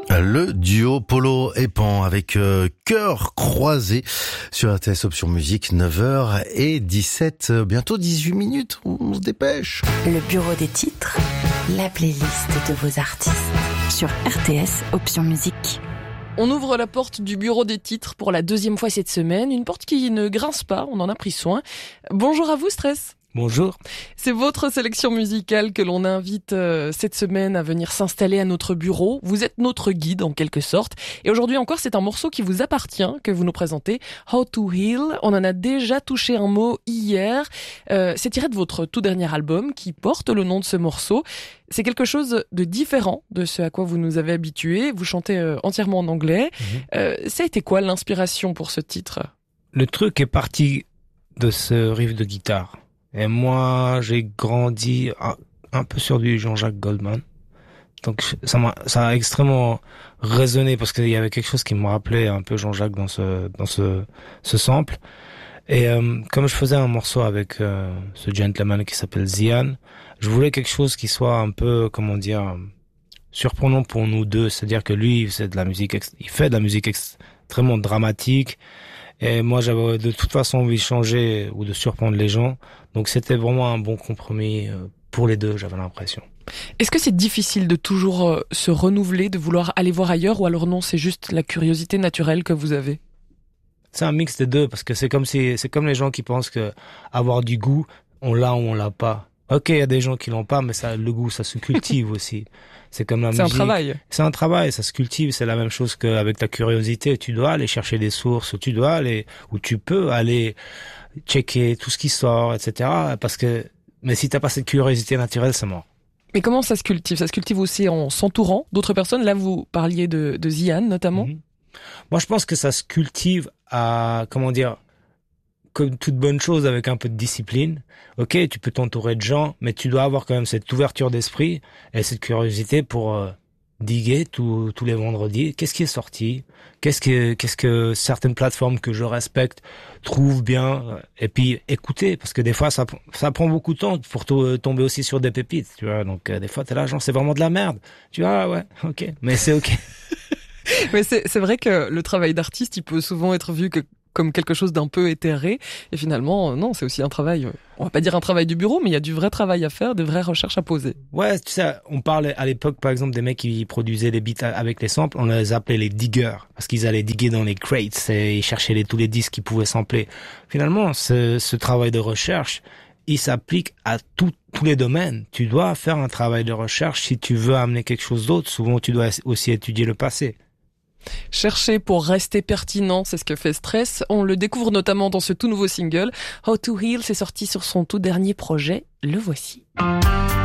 Le duo Polo et Pan avec Cœur croisé sur RTS Option Musique, 9h17, bientôt 18 minutes, on se dépêche. Le bureau des titres, la playlist de vos artistes sur RTS Option Musique. On ouvre la porte du bureau des titres pour la deuxième fois cette semaine, une porte qui ne grince pas, on en a pris soin. Bonjour à vous Stress. Bonjour. C'est votre sélection musicale que l'on invite cette semaine à venir s'installer à notre bureau. Vous êtes notre guide en quelque sorte. Et aujourd'hui encore, c'est un morceau qui vous appartient, que vous nous présentez. How to Heal. On en a déjà touché un mot hier. C'est tiré de votre tout dernier album qui porte le nom de ce morceau. C'est quelque chose de différent de ce à quoi vous nous avez habitués. Vous chantez entièrement en anglais. Ça a été quoi l'inspiration pour ce titre ? Le truc est parti de ce riff de guitare. Et moi, j'ai grandi un peu sur du Jean-Jacques Goldman. Donc ça a extrêmement résonné parce qu'il y avait quelque chose qui me rappelait un peu Jean-Jacques dans ce sample. Et comme je faisais un morceau avec ce gentleman qui s'appelle Zian, je voulais quelque chose qui soit un peu, surprenant pour nous deux. C'est-à-dire que lui, il fait de la musique extrêmement dramatique. Et moi, j'avais de toute façon envie de changer ou de surprendre les gens. Donc, c'était vraiment un bon compromis pour les deux, j'avais l'impression. Est-ce que c'est difficile de toujours se renouveler, de vouloir aller voir ailleurs, ou alors non, c'est juste la curiosité naturelle que vous avez ? C'est un mix des deux, parce que c'est comme les gens qui pensent que avoir du goût, on l'a ou on l'a pas. Ok, il y a des gens qui l'ont pas, mais le goût, ça se cultive aussi. C'est comme la musique. C'est un travail. C'est un travail, ça se cultive. C'est la même chose qu'avec ta curiosité. Tu dois aller chercher des sources, tu peux aller checker tout ce qui sort, etc. Mais si t'as pas cette curiosité naturelle, c'est mort. Mais comment ça se cultive ? Ça se cultive aussi en s'entourant d'autres personnes. Là, vous parliez de Zian, notamment. Mm-hmm. Moi, je pense que ça se cultive comme toute bonne chose, avec un peu de discipline. Ok, tu peux t'entourer de gens, mais tu dois avoir quand même cette ouverture d'esprit et cette curiosité pour diguer tous les vendredis. Qu'est-ce qui est sorti ? Qu'est-ce que certaines plateformes que je respecte trouvent bien ? Et puis écouter, parce que des fois ça prend beaucoup de temps pour tomber aussi sur des pépites, tu vois. Donc des fois t'es là, genre c'est vraiment de la merde. Tu vois, ouais, ok, mais c'est ok. Mais c'est vrai que le travail d'artiste, il peut souvent être vu comme quelque chose d'un peu éthéré. Et finalement, non, c'est aussi un travail, on va pas dire un travail du bureau, mais il y a du vrai travail à faire, des vraies recherches à poser. Ouais, tu sais, on parlait à l'époque, par exemple, des mecs qui produisaient les beats avec les samples, on les appelait les diggers, parce qu'ils allaient diguer dans les crates et ils cherchaient tous les disques qu'ils pouvaient sampler. Finalement, ce travail de recherche, il s'applique à tous les domaines. Tu dois faire un travail de recherche si tu veux amener quelque chose d'autre. Souvent, tu dois aussi étudier le passé. Chercher pour rester pertinent, c'est ce que fait Stress. On le découvre notamment dans ce tout nouveau single. How to Heal, c'est sorti sur son tout dernier projet. Le voici.